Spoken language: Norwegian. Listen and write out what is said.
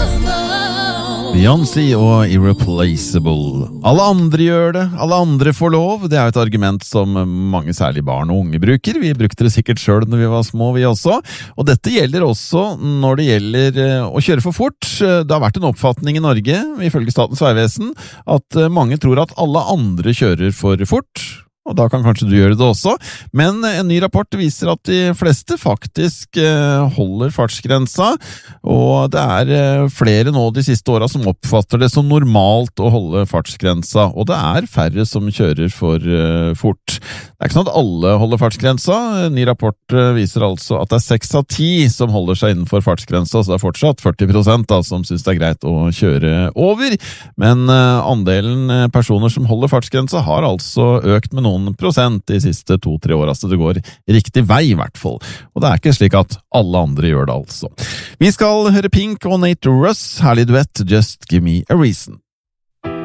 Beyoncé og Irreplaceable. Alle andre gjør det, alle andre får lov. Det et argument som mange, særlig barn og unge, bruker. Vi brukte det sikkert selv når vi var små, vi også. Og dette gjelder også når det gjelder å kjøre for fort. Det har vært en oppfatning i Norge, ifølge Statens vegvesen, at mange tror at alle andre kjører for fort. Og da kan kanskje du gjøre det også, men en ny rapport viser at de fleste faktisk holder fartsgrensa, og det flere nå de siste årene som oppfatter det som normalt å holde fartsgrensa, og det færre som kjører for fort. Det ikke sånn at alle holder fartsgrensa. En ny rapport viser altså at det 6 av 10 som holder seg innenfor fartsgrensa, så det fortsatt 40% da, som synes det greit å kjøre over, men andelen personer som holder fartsgrensa har altså økt med noen prosent de siste 2-3 årene, så det går riktig vei i hvert fall. Og det ikke slik at alle andre gjør det altså. Vi skal høre Pink og Nate Russ, herlig duett, Just Give Me a Reason.